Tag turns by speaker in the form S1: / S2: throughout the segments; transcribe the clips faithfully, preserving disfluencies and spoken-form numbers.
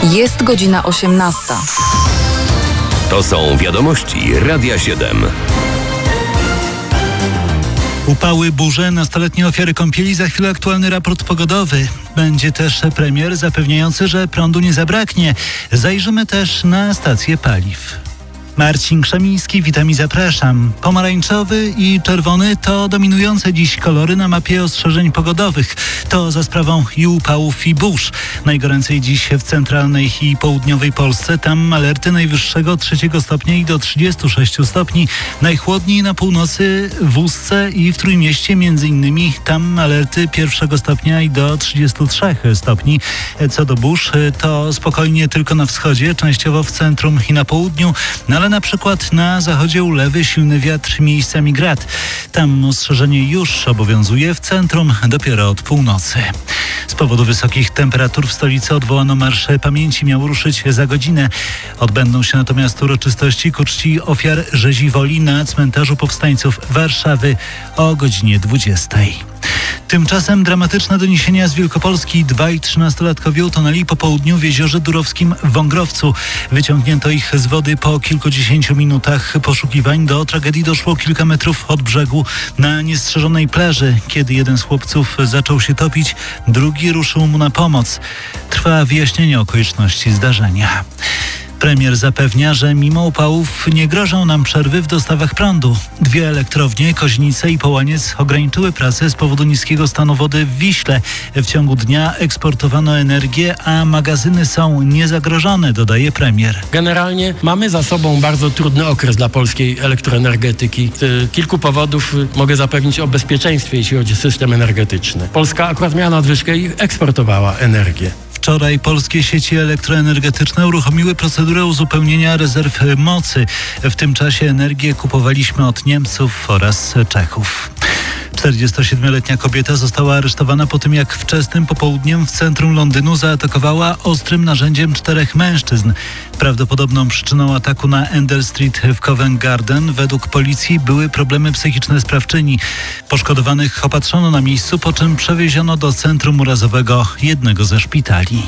S1: Jest godzina osiemnasta.
S2: To są wiadomości Radia siedem.
S3: Upały, burze, nastoletnie ofiary kąpieli, za chwilę aktualny raport pogodowy. Będzie też premier zapewniający, że prądu nie zabraknie. Zajrzymy też na stację paliw. Marcin Krzemiński, witam i zapraszam. Pomarańczowy i czerwony to dominujące dziś kolory na mapie ostrzeżeń pogodowych. To za sprawą i upałów, i burz. Najgoręcej dziś w centralnej i południowej Polsce. Tam alerty najwyższego trzeciego stopnia i do trzydziestu sześciu stopni. Najchłodniej na północy, w Ustce i w Trójmieście między innymi. Tam alerty pierwszego stopnia i do trzydziestu trzech stopni. Co do burz, to spokojnie tylko na wschodzie, częściowo w centrum i na południu. No ale na przykład na zachodzie ulewy, silny wiatr, miejscami grad. Tam ostrzeżenie już obowiązuje, w centrum dopiero od północy. Z powodu wysokich temperatur w stolicy odwołano Marsz Pamięci. Miał ruszyć za godzinę. Odbędą się natomiast uroczystości ku czci ofiar rzezi woli na cmentarzu powstańców Warszawy o godzinie dwudziestej. Tymczasem dramatyczne doniesienia z Wielkopolski. Dwaj trzynastolatkowie utonęli po południu w jeziorze Durowskim w Wągrowcu. Wyciągnięto ich z wody po kilkudziesięciu minutach poszukiwań. Do tragedii doszło kilka metrów od brzegu na niestrzeżonej plaży. Kiedy jeden z chłopców zaczął się topić, drugi ruszył mu na pomoc. Trwa wyjaśnienie okoliczności zdarzenia. Premier zapewnia, że mimo upałów nie grożą nam przerwy w dostawach prądu. Dwie elektrownie, Koźnice i Połaniec, ograniczyły pracę z powodu niskiego stanu wody w Wiśle. W ciągu dnia eksportowano energię, a magazyny są niezagrożone, dodaje premier.
S4: Generalnie mamy za sobą bardzo trudny okres dla polskiej elektroenergetyki. Z kilku powodów mogę zapewnić o bezpieczeństwie, jeśli chodzi o system energetyczny. Polska akurat miała nadwyżkę i eksportowała energię.
S3: Wczoraj polskie sieci elektroenergetyczne uruchomiły procedurę uzupełnienia rezerw mocy. W tym czasie energię kupowaliśmy od Niemców oraz Czechów. czterdziestosiedmioletnia kobieta została aresztowana po tym, jak wczesnym popołudniem w centrum Londynu zaatakowała ostrym narzędziem czterech mężczyzn. Prawdopodobną przyczyną ataku na Endell Street w Covent Garden według policji były problemy psychiczne sprawczyni. Poszkodowanych opatrzono na miejscu, po czym przewieziono do centrum urazowego jednego ze szpitali.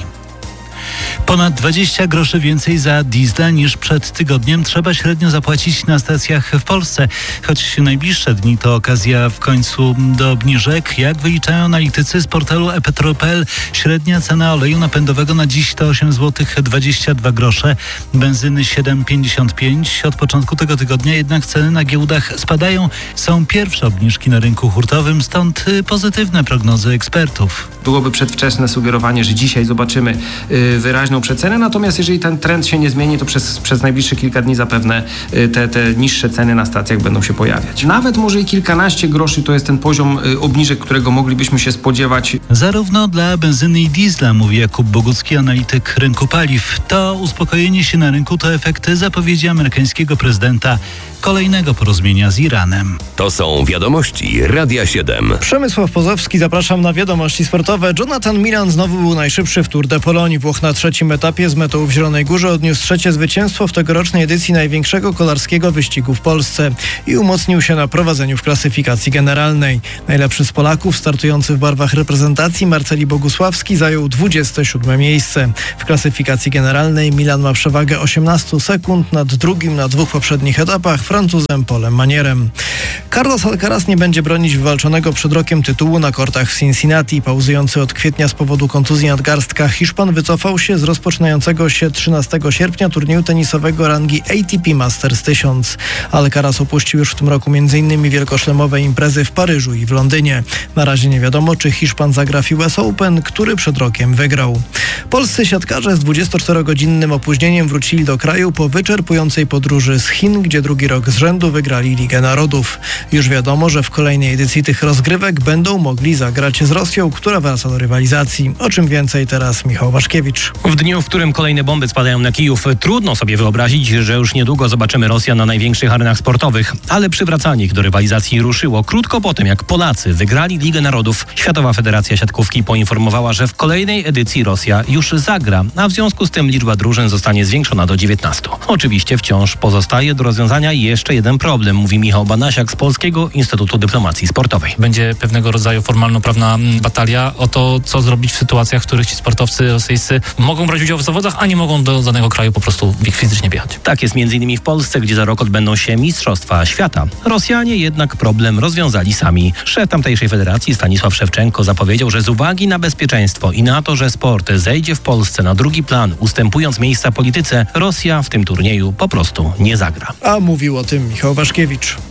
S3: Ponad dwadzieścia groszy więcej za diesla niż przed tygodniem trzeba średnio zapłacić na stacjach w Polsce. Choć najbliższe dni to okazja w końcu do obniżek. Jak wyliczają analitycy z portalu e petrol kropka p l, średnia cena oleju napędowego na dziś to osiem złotych dwadzieścia dwa grosze, benzyny siedem pięćdziesiąt pięć. Od początku tego tygodnia jednak ceny na giełdach spadają. Są pierwsze obniżki na rynku hurtowym, stąd pozytywne prognozy ekspertów.
S5: Byłoby przedwczesne sugerowanie, że dzisiaj zobaczymy yy, wyraźną przecenę, natomiast jeżeli ten trend się nie zmieni, to przez, przez najbliższe kilka dni zapewne yy, te, te niższe ceny na stacjach będą się pojawiać. Nawet może i kilkanaście groszy to jest ten poziom yy, obniżek, którego moglibyśmy się spodziewać.
S3: Zarówno dla benzyny i diesla, mówi Jakub Bogucki, analityk rynku paliw. To uspokojenie się na rynku to efekty zapowiedzi amerykańskiego prezydenta kolejnego porozumienia z Iranem.
S2: To są wiadomości Radia siedem.
S6: Przemysław Pozowski, zapraszam na wiadomości sportowe. Jonathan Milan znowu był najszybszy w Tour de Pologne. Włoch na trzecim etapie z metą w Zielonej Górze odniósł trzecie zwycięstwo w tegorocznej edycji największego kolarskiego wyścigu w Polsce i umocnił się na prowadzeniu w klasyfikacji generalnej. Najlepszy z Polaków, startujący w barwach reprezentacji, Marceli Bogusławski zajął dwudzieste siódme miejsce. W klasyfikacji generalnej Milan ma przewagę osiemnaście sekund nad drugim na dwóch poprzednich etapach Francuzem Polem Manierem. Carlos Alcaraz nie będzie bronić wywalczonego przed rokiem tytułu na kortach w Cincinnati. Pauzujący od kwietnia z powodu kontuzji nadgarstka Hiszpan wycofał się z rozpoczynającego się trzynastego sierpnia turnieju tenisowego rangi A T P Masters tysiąc. Alcaraz opuścił już w tym roku między innymi wielkoszlemowe imprezy w Paryżu i w Londynie. Na razie nie wiadomo, czy Hiszpan zagra w U S Open, który przed rokiem wygrał. Polscy siatkarze z dwudziestoczterogodzinnym opóźnieniem wrócili do kraju po wyczerpującej podróży z Chin, gdzie drugi rok z rzędu wygrali Ligę Narodów. Już wiadomo, że w kolejnej edycji tych rozgrywek będą mogli zagrać z Rosją, która wraca do rywalizacji. O czym więcej teraz Michał Waszkiewicz.
S7: W dniu, w którym kolejne bomby spadają na Kijów, trudno sobie wyobrazić, że już niedługo zobaczymy Rosjan na największych arenach sportowych, ale przywracanie ich do rywalizacji ruszyło krótko po tym, jak Polacy wygrali Ligę Narodów. Światowa Federacja Siatkówki poinformowała, że w kolejnej edycji Rosja już zagra, a w związku z tym liczba drużyn zostanie zwiększona do dziewiętnastu. Oczywiście wciąż pozostaje do rozwiązania jeszcze jeden problem, mówi Michał Banasiak z Polskiego Instytutu Dyplomacji Sportowej.
S8: Będzie pewnego rodzaju formalno-prawna batalia o to, co zrobić w sytuacjach, w których ci sportowcy rosyjscy mogą mogą brać udział w zawodach, a nie mogą do danego kraju po prostu fizycznie wjechać.
S7: Tak jest między innymi w Polsce, gdzie za rok odbędą się Mistrzostwa Świata. Rosjanie jednak problem rozwiązali sami. Szef tamtejszej federacji Stanisław Szewczenko zapowiedział, że z uwagi na bezpieczeństwo i na to, że sport zejdzie w Polsce na drugi plan, ustępując miejsca polityce, Rosja w tym turnieju po prostu nie zagra.
S6: A mówił o tym Michał Waszkiewicz.